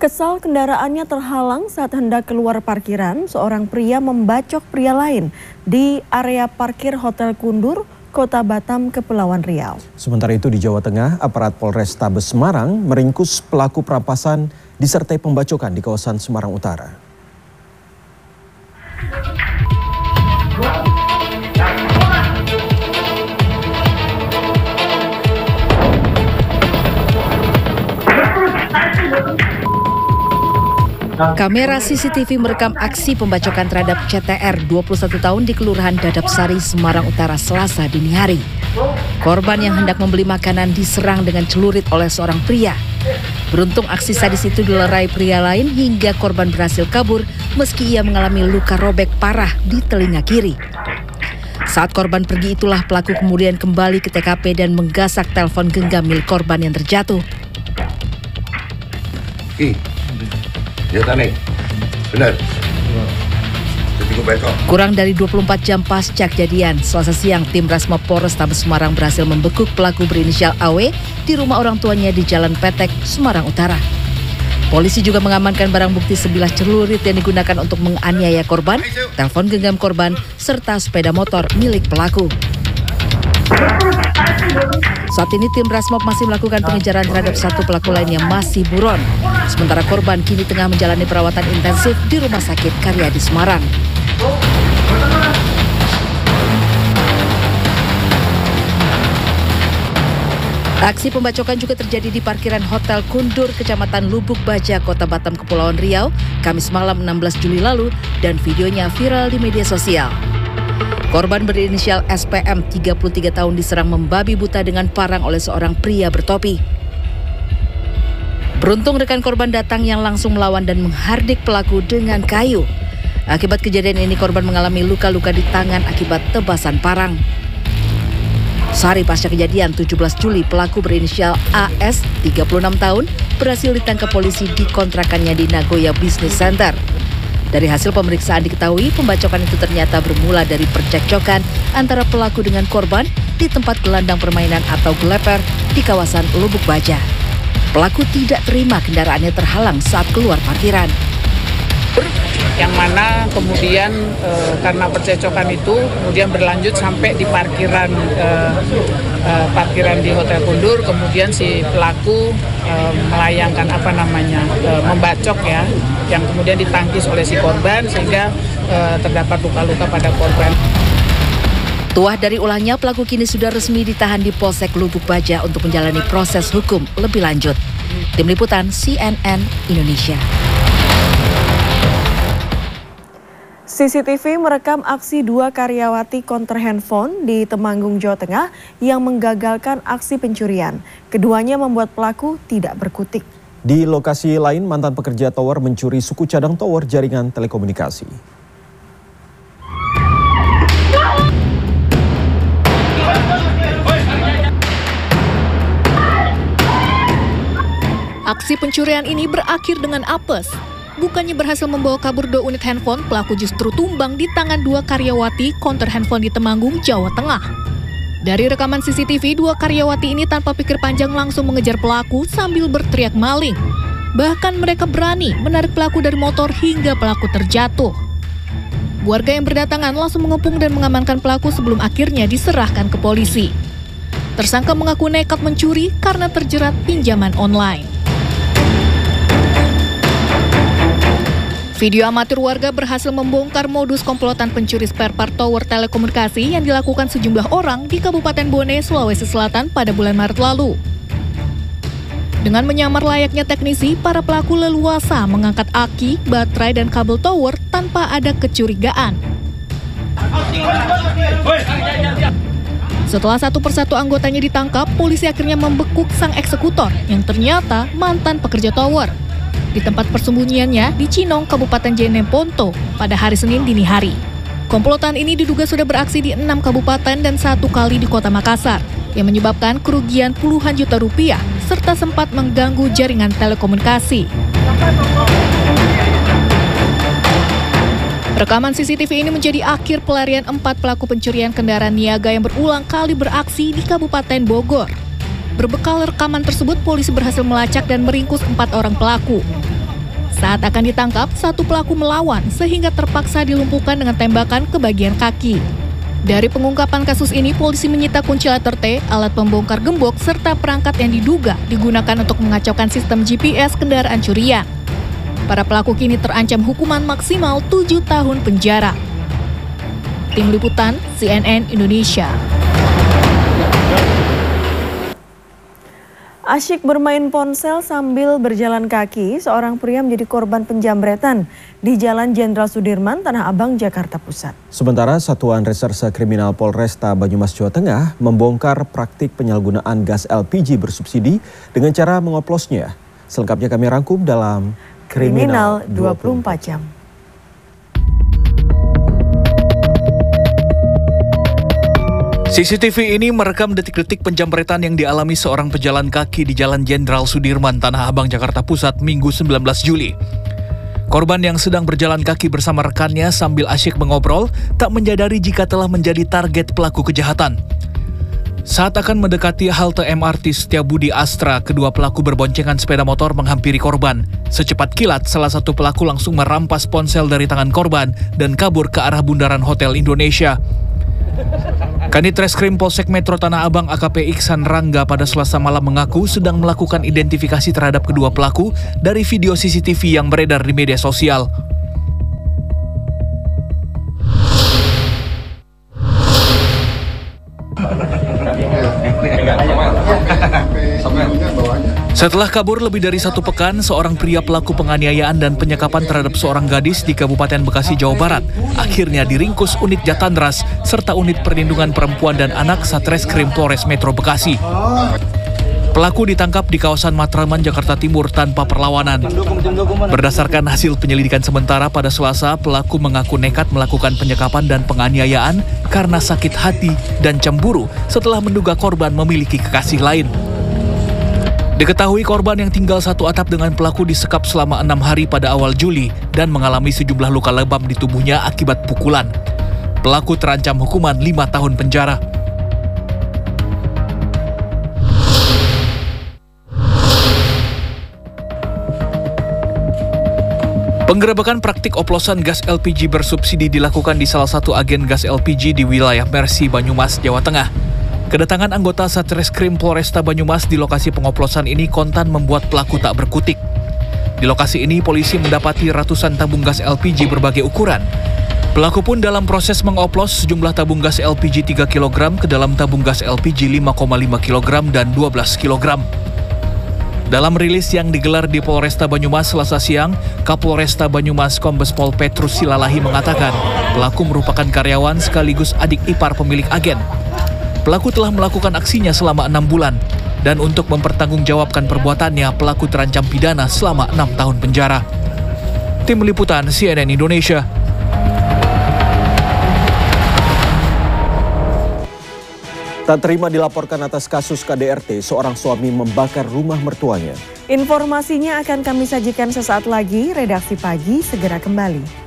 Kesal kendaraannya terhalang saat hendak keluar parkiran, seorang pria membacok pria lain di area parkir Hotel Kundur, Kota Batam, Kepulauan Riau. Sementara itu di Jawa Tengah, aparat Polrestabes Semarang meringkus pelaku perampasan disertai pembacokan di kawasan Semarang Utara. Kamera CCTV merekam aksi pembacokan terhadap CTR 21 tahun di Kelurahan Dadap Sari, Semarang Utara, Selasa dini hari. Korban yang hendak membeli makanan diserang dengan celurit oleh seorang pria. Beruntung aksi sadis itu dilerai pria lain hingga korban berhasil kabur meski ia mengalami luka robek parah di telinga kiri. Saat korban pergi itulah pelaku kemudian kembali ke TKP dan menggasak telepon genggam milik korban yang terjatuh. Ya nih, benar. Kurang dari 24 jam pasca kejadian, Selasa siang tim Rasmob Polrestabes Semarang berhasil membekuk pelaku berinisial AW di rumah orang tuanya di Jalan Petek, Semarang Utara. Polisi juga mengamankan barang bukti sebilah celurit yang digunakan untuk menganiaya korban, telepon genggam korban, serta sepeda motor milik pelaku. Saat ini tim Rasmob masih melakukan pengejaran terhadap satu pelaku lain yang masih buron. Sementara korban kini tengah menjalani perawatan intensif di Rumah Sakit Karyadi Semarang. Aksi pembacokan juga terjadi di parkiran Hotel Kundur, Kecamatan Lubuk Baja, Kota Batam, Kepulauan Riau, Kamis malam 16 Juli lalu dan videonya viral di media sosial. Korban berinisial SPM 33 tahun diserang membabi buta dengan parang oleh seorang pria bertopi. Beruntung rekan korban datang yang langsung melawan dan menghardik pelaku dengan kayu. Akibat kejadian ini korban mengalami luka-luka di tangan akibat tebasan parang. Sehari pasca kejadian 17 Juli pelaku berinisial AS 36 tahun berhasil ditangkap polisi di kontrakannya di Nagoya Business Center. Dari hasil pemeriksaan diketahui pembacokan itu ternyata bermula dari percekcokan antara pelaku dengan korban di tempat gelandang permainan atau geleper di kawasan Lubuk Baja. Pelaku tidak terima kendaraannya terhalang saat keluar parkiran. Yang mana kemudian karena percekcokan itu kemudian berlanjut sampai di parkiran di Hotel Kundur, kemudian si pelaku melayangkan membacok ya, yang kemudian ditangkis oleh si korban sehingga terdapat luka-luka pada korban. Tuah dari ulahnya, pelaku kini sudah resmi ditahan di Polsek Lubuk Baja untuk menjalani proses hukum lebih lanjut. Tim Liputan CNN Indonesia. CCTV merekam aksi dua karyawati konter handphone di Temanggung, Jawa Tengah yang menggagalkan aksi pencurian. Keduanya membuat pelaku tidak berkutik. Di lokasi lain, mantan pekerja tower mencuri suku cadang tower jaringan telekomunikasi. Aksi pencurian ini berakhir dengan apes. Bukannya berhasil membawa kabur 2 unit handphone, pelaku justru tumbang di tangan 2 karyawati konter handphone di Temanggung, Jawa Tengah. Dari rekaman CCTV, 2 karyawati ini tanpa pikir panjang langsung mengejar pelaku sambil berteriak maling. Bahkan mereka berani menarik pelaku dari motor hingga pelaku terjatuh. Warga yang berdatangan langsung mengepung dan mengamankan pelaku sebelum akhirnya diserahkan ke polisi. Tersangka mengaku nekat mencuri karena terjerat pinjaman online. Video amatir warga berhasil membongkar modus komplotan pencuri spare part tower telekomunikasi yang dilakukan sejumlah orang di Kabupaten Bone, Sulawesi Selatan pada bulan Maret lalu. Dengan menyamar layaknya teknisi, para pelaku leluasa mengangkat aki, baterai, dan kabel tower tanpa ada kecurigaan. Setelah satu persatu anggotanya ditangkap, polisi akhirnya membekuk sang eksekutor yang ternyata mantan pekerja tower di tempat persembunyiannya di Cinong, Kabupaten Jeneponto pada hari Senin dini hari. Komplotan ini diduga sudah beraksi di 6 kabupaten dan 1 kali di Kota Makassar, yang menyebabkan kerugian puluhan juta rupiah serta sempat mengganggu jaringan telekomunikasi. Rekaman CCTV ini menjadi akhir pelarian 4 pelaku pencurian kendaraan niaga yang berulang kali beraksi di Kabupaten Bogor. Berbekal rekaman tersebut, polisi berhasil melacak dan meringkus 4 orang pelaku. Saat akan ditangkap, satu pelaku melawan sehingga terpaksa dilumpuhkan dengan tembakan ke bagian kaki. Dari pengungkapan kasus ini, polisi menyita kunci letter T, alat pembongkar gembok, serta perangkat yang diduga digunakan untuk mengacaukan sistem GPS kendaraan curian. Para pelaku kini terancam hukuman maksimal 7 tahun penjara. Tim Liputan CNN Indonesia. Asyik bermain ponsel sambil berjalan kaki, seorang pria menjadi korban penjamretan di Jalan Jenderal Sudirman, Tanah Abang, Jakarta Pusat. Sementara Satuan Reserse Kriminal Polresta Banyumas, Jawa Tengah membongkar praktik penyalahgunaan gas LPG bersubsidi dengan cara mengoplosnya. Selengkapnya kami rangkum dalam Kriminal 24 Jam. CCTV ini merekam detik-detik penjamretan yang dialami seorang pejalan kaki di Jalan Jenderal Sudirman, Tanah Abang, Jakarta Pusat, Minggu 19 Juli. Korban yang sedang berjalan kaki bersama rekannya sambil asyik mengobrol, tak menyadari jika telah menjadi target pelaku kejahatan. Saat akan mendekati halte MRT Setiabudi Astra, kedua pelaku berboncengan sepeda motor menghampiri korban. Secepat kilat, salah satu pelaku langsung merampas ponsel dari tangan korban dan kabur ke arah bundaran Hotel Indonesia. Kanit Reskrim Polsek Metro Tanah Abang AKP Iksan Rangga pada Selasa malam mengaku sedang melakukan identifikasi terhadap kedua pelaku dari video CCTV yang beredar di media sosial. Setelah kabur lebih dari 1 pekan, seorang pria pelaku penganiayaan dan penyekapan terhadap seorang gadis di Kabupaten Bekasi, Jawa Barat akhirnya diringkus unit Jatandras serta unit perlindungan perempuan dan anak Satreskrim Polres Metro Bekasi. Pelaku ditangkap di kawasan Matraman, Jakarta Timur tanpa perlawanan. Berdasarkan hasil penyelidikan sementara pada Selasa, pelaku mengaku nekat melakukan penyekapan dan penganiayaan karena sakit hati dan cemburu setelah menduga korban memiliki kekasih lain. Diketahui korban yang tinggal satu atap dengan pelaku disekap selama 6 hari pada awal Juli dan mengalami sejumlah luka lebam di tubuhnya akibat pukulan. Pelaku terancam hukuman 5 tahun penjara. Penggerebekan praktik oplosan gas LPG bersubsidi dilakukan di salah satu agen gas LPG di wilayah Mersi, Banyumas, Jawa Tengah. Kedatangan anggota Satreskrim Polresta Banyumas di lokasi pengoplosan ini kontan membuat pelaku tak berkutik. Di lokasi ini polisi mendapati ratusan tabung gas LPG berbagai ukuran. Pelaku pun dalam proses mengoplos sejumlah tabung gas LPG 3 kg ke dalam tabung gas LPG 5,5 kg dan 12 kg. Dalam rilis yang digelar di Polresta Banyumas Selasa siang, Kapolresta Banyumas Kombes Pol Petrus Silalahi mengatakan pelaku merupakan karyawan sekaligus adik ipar pemilik agen. Pelaku telah melakukan aksinya selama 6 bulan, dan untuk mempertanggungjawabkan perbuatannya, pelaku terancam pidana selama 6 tahun penjara. Tim Liputan CNN Indonesia. Tak terima dilaporkan atas kasus KDRT, seorang suami membakar rumah mertuanya. Informasinya akan kami sajikan sesaat lagi. Redaksi Pagi segera kembali.